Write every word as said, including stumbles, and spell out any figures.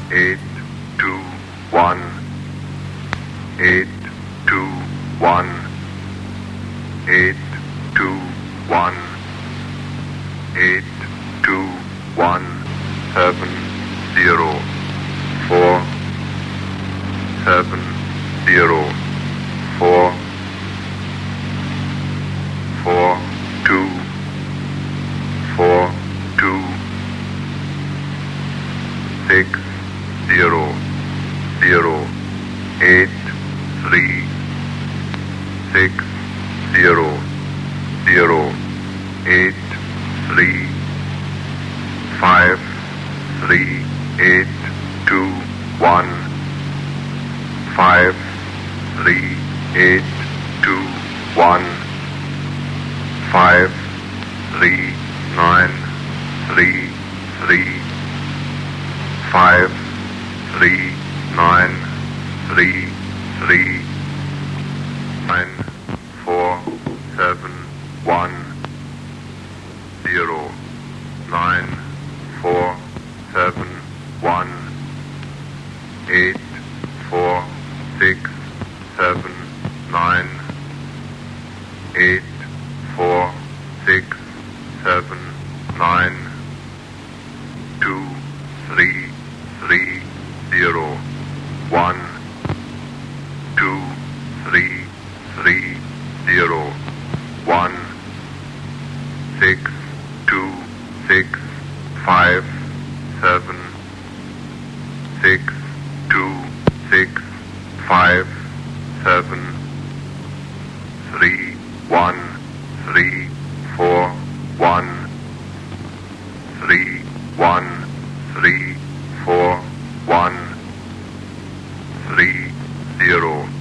eight two one, eight two one, eight two one, eight two one, seven zero four, seven zero four, four two, four two, six zero zero eight three, six zero zero eight three, five three eight two one, five three eight two one, five three nine three three, five three nine three three, nine four seven one zero, nine four seven one, eight four six seven nine, eight four six seven nine, two three three zero one, two three three zero one, six two six five seven, six two six five seven, three one three four one, three one three four one, three zero